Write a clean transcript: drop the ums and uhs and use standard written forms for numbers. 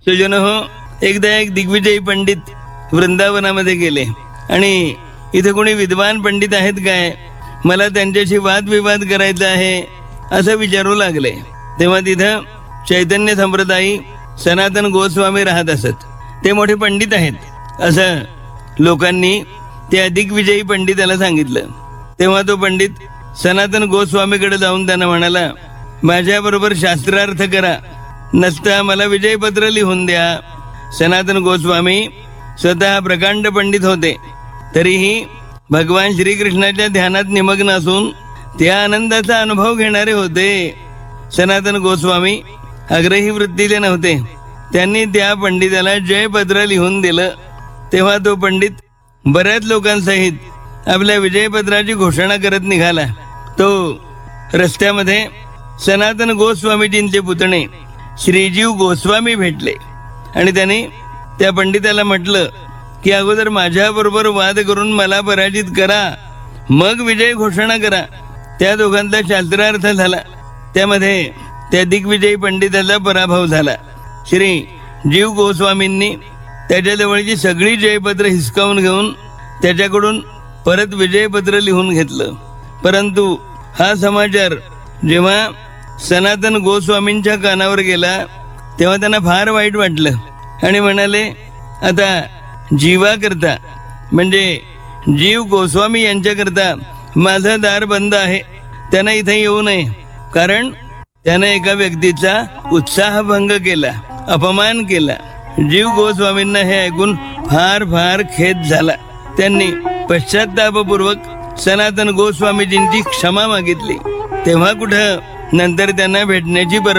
सुजन हो, एकदा एक दिग्विजयी पंडित वृंदावनामध्ये गेले आणि इथे कोणी विद्वान पंडित आहेत काय, मला त्यांच्याशी वादविवाद करायचा आहे असं विचारू लागले. तेव्हा तिथं चैतन्य संप्रदायी सनातन गोस्वामी राहत असत. ते मोठे पंडित आहेत असं लोकांनी त्या दिग्विजयी पंडिताला सांगितलं. तेव्हा तो पंडित सनातन गोस्वामीकडे जाऊन त्यांना म्हणाला, माझ्याबरोबर शास्त्रार्थ करा, नसता मला विजयपत्र लिहून द्या. सनातन गोस्वामी स्वतः प्रकांड पंडित होते, तरीही भगवान श्रीकृष्णाच्या ध्यानात निमग्न असून त्या आनंदाचा अनुभव घेणारे होते. सनातन गोस्वामी आग्रही वृत्तीचे नव्हते. त्यांनी त्या पंडिताला जयपत्र लिहून दिलं. तेव्हा तो पंडित बऱ्याच लोकांसहित आपल्या विजयपत्राची घोषणा करत निघाला. तो रस्त्यामध्ये सनातन गोस्वामीजींचे पुतणे श्रीजीव गोस्वामी भेटले आणि त्यांनी त्या पंडिताला म्हटलं की अगोदर माझ्याबरोबर वाद करून मला पराजित करा, मग विजय घोषणा करा. त्या दोघांचा शास्त्रार्थ झाला. त्यामध्ये त्या दिग्विजयी पंडिताचा पराभव झाला. श्री जीव गोस्वामींनी त्याच्याजवळची सगळी जयपत्र हिसकावून घेऊन त्याच्याकडून परत विजयपत्र लिहून घेतलं. परंतु हा समाचार जेव्हा सनातन गोस्वामींच्या कानावर गेला तेव्हा त्यांना फार वाईट वाटलं आणि म्हणाले, आता जीवाकरता म्हणजे जीव गोस्वामी यांच्याकरता माझं दार बंद आहे. त्यांना इथे येऊ नये, कारण त्याने एका व्यक्तीचा उत्साहभंग केला, अपमान केला. जीव गोस्वामींना हे ऐकून फार फार खेद झाला. त्यांनी पश्चातापपूर्वक सनातन गोस्वामीजींची क्षमा मागितली. तेव्हा कुठं नंतर त्यांना भेटण्याची